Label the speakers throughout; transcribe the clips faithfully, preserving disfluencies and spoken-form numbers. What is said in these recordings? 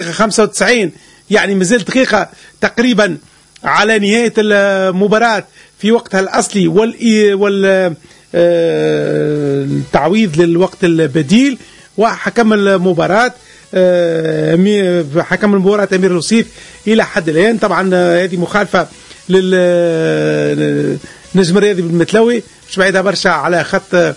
Speaker 1: الدقيقة خمسة وتسعين، يعني مازال دقيقة تقريبا على نهاية المباراة في وقتها الأصلي وال التعويض للوقت البديل. وحكم المباراة حكم المباراة أمير الوصيف إلى حد الآن. طبعا هذه مخالفة للنجم الرياضي بالمتلوي، مش بعيدها برشا على خط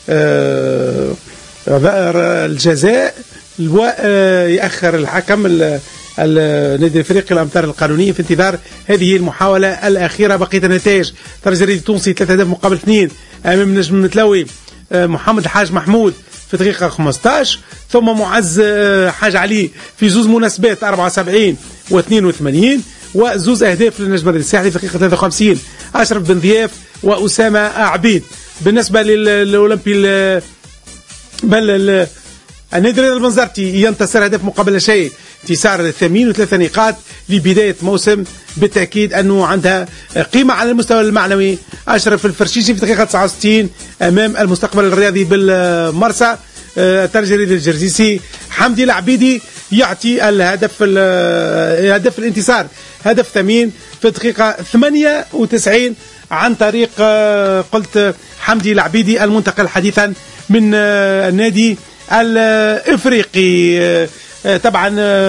Speaker 1: الجزاء، ويأخر الحكم النادي الافريقي الامتار القانونيه في انتظار هذه المحاوله الاخيره. بقيه النتائج: الترجي الرياضي التونسي ثلاثة اهداف مقابل اثنين امام النجم المتلوي محمد الحاج محمود في دقيقه خمسة عشر، ثم معز حاج علي في زوز مناسبات أربعة وسبعين واثنين وثمانين، وزوز اهداف للنجم الرياضي الساحلي في دقيقه ثلاثة وخمسين اشرف بن ضياف واسامه عبيد. بالنسبه للاولمبي بل النادي الرياضي البنزرتي ينتصر هدف مقابل لا شيء، انتصار ثمين وثلاثة نقاط لبداية موسم بالتأكيد أنه عندها قيمة على المستوى المعنوي. أشرف الفرشيشي في دقيقة تسعة وستين أمام المستقبل الرياضي بالمرسى. الترجي الرياضي الجرزيسي حمدي العبيدي يعطي الهدف هدف الانتصار، هدف ثمين في الدقيقة ثمانية وتسعين عن طريق قلت حمدي العبيدي المنتقل حديثا من النادي الافريقي. طبعا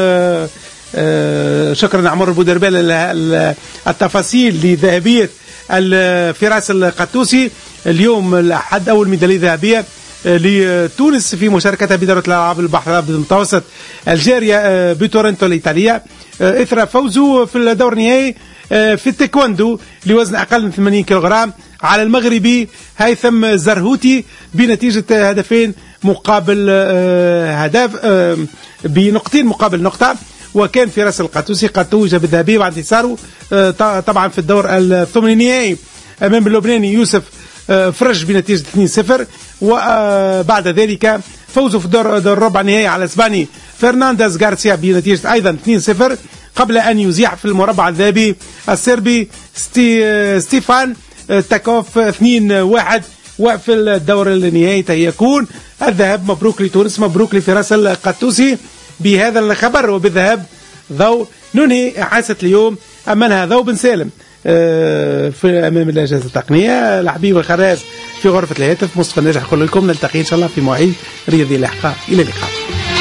Speaker 1: شكرا عمر بودربال التفاصيل لذهبيه الفراس القطوسي اليوم الاحد اول ميداليه ذهبيه لتونس في مشاركتها بدورة الألعاب البحر الأبيض المتوسط الجارية بتورنتو الإيطالية إثر فوزه في الدور النهائي في التايكوندو لوزن أقل من ثمانين كيلوغرام على المغربي هيثم زرهوتي بنتيجة هدفين مقابل هدف بنقطتين مقابل نقطة. وكان فراس القطوسي قد توج بالذهبية بعد انتصاره طبعا في الدور الثماني النهائي أمام اللبناني يوسف فرج بنتيجة اثنين صفر، وبعد ذلك فوزه في الدور الربع النهائي على الاسباني فرنانديز غارسيا بنتيجة أيضا اثنين صفر قبل أن يزيح في المربع الذهبي الصربي ستي ستيفان تاكوف اثنين واحد. وفي الدور النهائي يكون الذهاب مبروك لتونس، مبروك لفراس القطوسي بهذا الخبر. وبالذهاب ضوء ننهي حاسة اليوم أمانها ضوء بن سالم في أمام الأجهزة التقنية، الحبيب والخراز في غرفة الهاتف، مصطفى الناجح. أقول لكم نلتقي إن شاء الله في مواعيد رياضية لاحقة. إلى اللقاء.